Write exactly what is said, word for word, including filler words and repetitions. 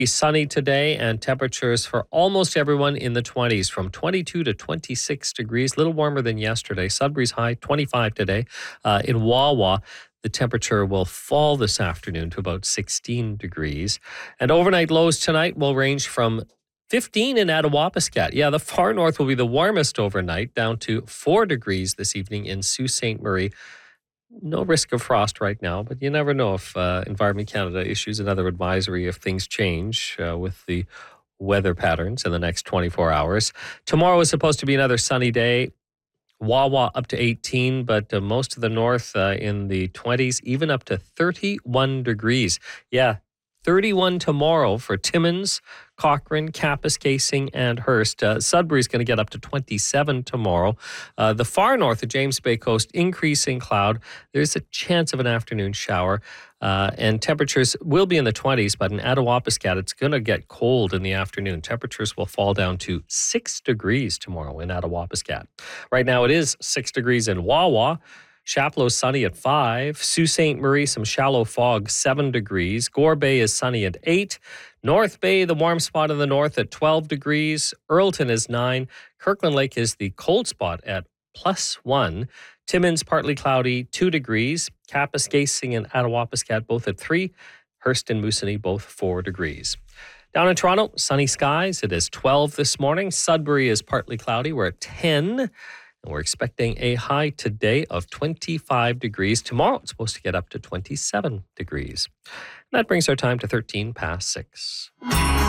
Sunny today, and temperatures for almost everyone in the twenties, from twenty-two to twenty-six degrees, a little warmer than yesterday. Sudbury's high, twenty-five today. Uh, in Wawa, the temperature will fall this afternoon to about sixteen degrees. And overnight lows tonight will range from fifteen in Attawapiskat. Yeah, the far north will be the warmest overnight, down to four degrees this evening in Sault Ste. Marie. No risk of frost right now, but you never know if uh, Environment Canada issues another advisory if things change uh, with the weather patterns in the next twenty-four hours. Tomorrow is supposed to be another sunny day. Wawa up to eighteen, but uh, most of the north uh, in the twenties, even up to thirty-one degrees. Yeah, thirty-one tomorrow for Timmins, Cochrane, Kapuskasing, and Hearst. Uh, Sudbury's going to get up to twenty-seven tomorrow. Uh, the far north, the James Bay coast, increasing cloud. There's a chance of an afternoon shower. Uh, and temperatures will be in the twenties, but in Attawapiskat, it's going to get cold in the afternoon. Temperatures will fall down to six degrees tomorrow in Attawapiskat. Right now, it is six degrees in Wawa. Chapleau sunny at five. Sault Ste. Marie, some shallow fog, seven degrees. Gore Bay is sunny at eight. North Bay, the warm spot in the north at twelve degrees. Earlton is nine. Kirkland Lake is the cold spot at plus one. Timmins, partly cloudy, two degrees. Kapuskasing and Attawapiskat both at three. Hearst and Moosonee both four degrees. Down in Toronto, sunny skies. It is twelve this morning. Sudbury is partly cloudy. We're at ten. And we're expecting a high today of twenty-five degrees. Tomorrow, it's supposed to get up to twenty-seven degrees. And that brings our time to thirteen past six.